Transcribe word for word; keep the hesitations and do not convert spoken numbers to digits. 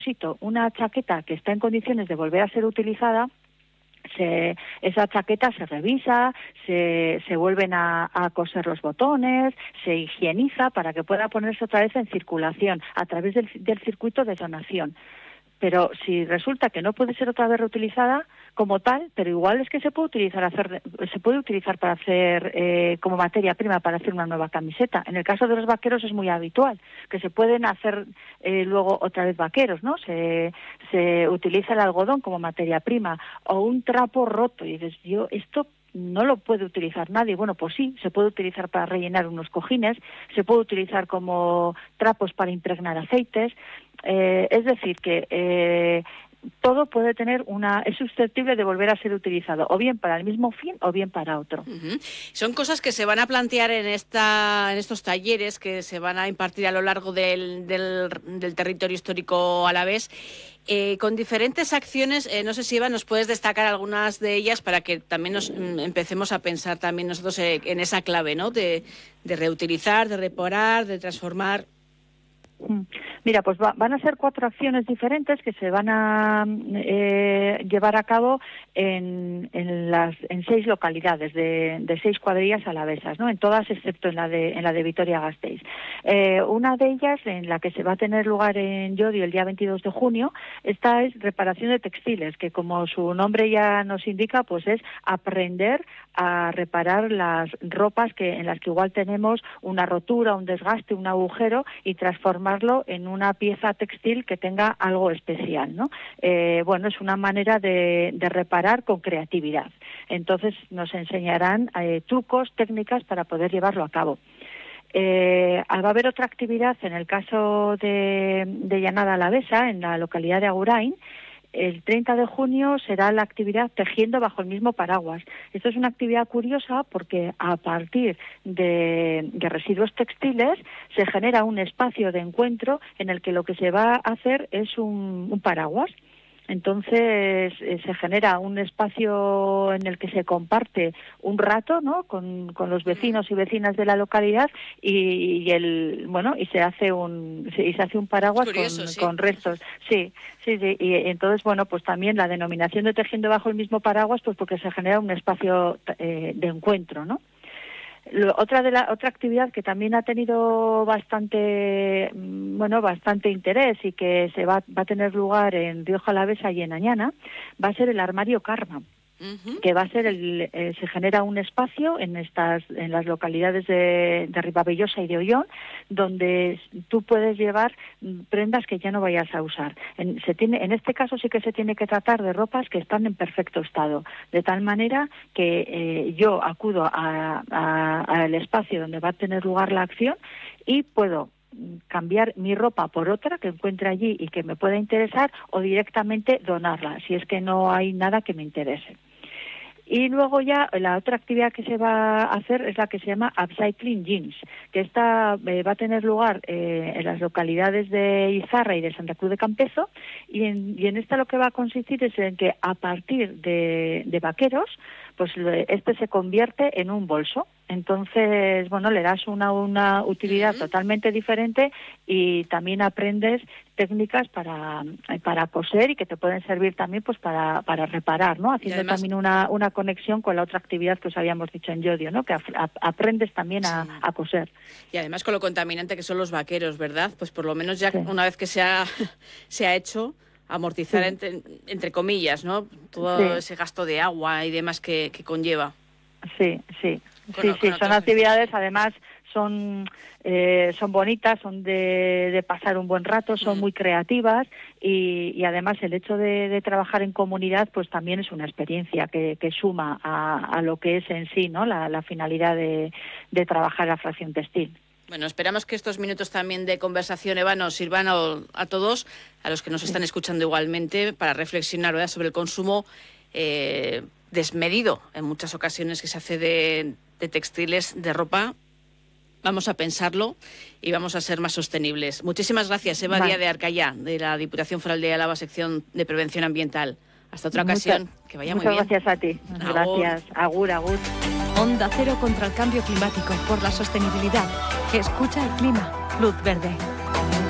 una chaqueta que está en condiciones de volver a ser utilizada, Se, esa chaqueta se revisa, se, se vuelven a, a coser los botones, se higieniza para que pueda ponerse otra vez en circulación a través del, del circuito de donación. Pero si resulta que no puede ser otra vez reutilizada como tal, pero igual es que se puede utilizar hacer, se puede utilizar para hacer eh, como materia prima para hacer una nueva camiseta. En el caso de los vaqueros es muy habitual que se pueden hacer eh, luego otra vez vaqueros, ¿no? Se, se utiliza el algodón como materia prima o un trapo roto y dices, yo esto no lo puede utilizar nadie. Bueno, pues sí, se puede utilizar para rellenar unos cojines, se puede utilizar como trapos para impregnar aceites. Eh, es decir, que eh, todo puede tener una, es susceptible de volver a ser utilizado, o bien para el mismo fin o bien para otro. Uh-huh. Son cosas que se van a plantear en esta, en estos talleres que se van a impartir a lo largo del, del, del territorio histórico alavés, eh, con diferentes acciones. Eh, no sé si, Eva, nos puedes destacar algunas de ellas para que también nos mm, empecemos a pensar también nosotros eh, en esa clave, ¿no? De, de reutilizar, de reparar, de transformar. Mira, pues va, van a ser cuatro acciones diferentes que se van a eh, llevar a cabo en, en las en seis localidades de, de seis cuadrillas alavesas, ¿no? En todas excepto en la de en la de Vitoria-Gasteiz. Eh, una de ellas, en la que se va a tener lugar en Llodio el día veintidós de junio, esta es reparación de textiles, que como su nombre ya nos indica, pues es aprender a reparar las ropas que en las que igual tenemos una rotura, un desgaste, un agujero y transformar en una pieza textil que tenga algo especial, ¿no? Eh, bueno, es una manera de, de reparar con creatividad. Entonces nos enseñarán eh, trucos, técnicas para poder llevarlo a cabo. Eh, va a haber otra actividad en el caso de, de Llanada Alavesa, en la localidad de Agurain. El treinta de junio será la actividad Tejiendo bajo el mismo paraguas. Esto es una actividad curiosa porque a partir de, de residuos textiles se genera un espacio de encuentro en el que lo que se va a hacer es un, un paraguas. Entonces eh, se genera un espacio en el que se comparte un rato, ¿no? con, con los vecinos y vecinas de la localidad y, y el bueno y se hace un se, y se hace un paraguas curioso, con, sí. con restos. Sí, sí, sí. Y entonces bueno pues también la denominación de Tejiendo bajo el mismo paraguas, pues porque se genera un espacio eh, de encuentro, ¿no? Lo, otra de la otra actividad que también ha tenido bastante bueno bastante interés y que se va, va a tener lugar en Rioja Alavesa y en Añana va a ser el armario Karma. Uh-huh. Que va a ser el eh, se genera un espacio en estas en las localidades de, de Ribabellosa y de Ollón donde tú puedes llevar prendas que ya no vayas a usar. En, se tiene en este caso sí que se tiene que tratar de ropas que están en perfecto estado, de tal manera que eh, yo acudo a, a, al espacio donde va a tener lugar la acción y puedo cambiar mi ropa por otra que encuentre allí y que me pueda interesar o directamente donarla si es que no hay nada que me interese. Y luego ya la otra actividad que se va a hacer es la que se llama Upcycling Jeans, que esta eh, va a tener lugar eh, en las localidades de Izarra y de Santa Cruz de Campezo y en, y en esta lo que va a consistir es en que a partir de, de vaqueros pues este se convierte en un bolso. Entonces, bueno, le das una, una utilidad uh-huh. totalmente diferente y también aprendes técnicas para, para coser y que te pueden servir también pues para, para reparar, ¿no? Haciendo además, también una, una conexión con la otra actividad que os habíamos dicho en Llodio, ¿no? Que a, a, aprendes también a, sí. a coser. Y además con lo contaminante que son los vaqueros, ¿verdad? Pues por lo menos ya sí. una vez que se ha, se ha hecho... amortizar, sí. entre, entre comillas, ¿no? Todo sí. ese gasto de agua y demás que, que conlleva. Sí, sí, con, sí, con sí. Son actividades, sí. además, son eh, son bonitas, son de, de pasar un buen rato, son mm. muy creativas y, y además el hecho de, de trabajar en comunidad, pues también es una experiencia que, que suma a, a lo que es en sí, ¿no? La, la finalidad de, de trabajar la fracción textil. Bueno, esperamos que estos minutos también de conversación, Eva, nos sirvan a, a todos, a los que nos están escuchando igualmente, para reflexionar, ¿verdad?, sobre el consumo eh, desmedido en muchas ocasiones que se hace de, de textiles, de ropa. Vamos a pensarlo y vamos a ser más sostenibles. Muchísimas gracias, Eva vale. Díaz de Arcayá, de la Diputación Foral de Álava, sección de Prevención Ambiental. Hasta otra Muchas, ocasión, que vaya muy bien. Muchas gracias a ti. Agur. Gracias. Agur, agur. Onda Cero contra el cambio climático por la sostenibilidad. Escucha el clima. Luz verde.